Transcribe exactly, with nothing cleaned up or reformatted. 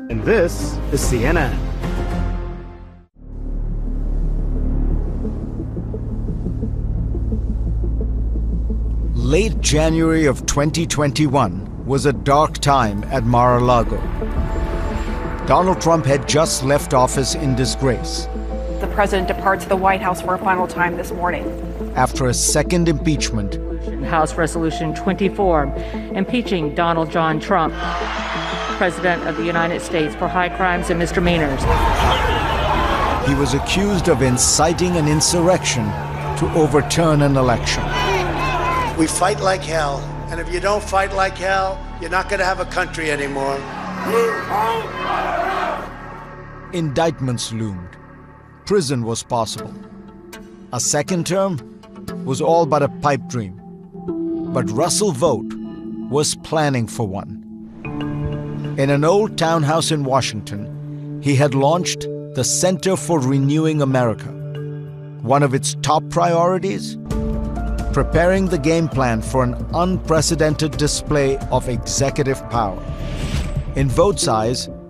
And this is C N N. Late January of twenty twenty-one was a dark time at Mar-a-Lago. Donald Trump had just left office in disgrace. The president departs the White House for a final time this morning. After a second impeachment, House Resolution twenty-four, impeaching Donald John Trump, President of the United States, for high crimes and misdemeanors. He was accused of inciting an insurrection to overturn an election. We fight like hell, and if you don't fight like hell, you're not going to have a country anymore. Indictments loomed. Prison was possible. A second term was all but a pipe dream. But Russell Vought was planning for one. In an old townhouse in Washington, he had launched the Center for Renewing America. One of its top priorities? Preparing the game plan for an unprecedented display of executive power. In Vought's eyes,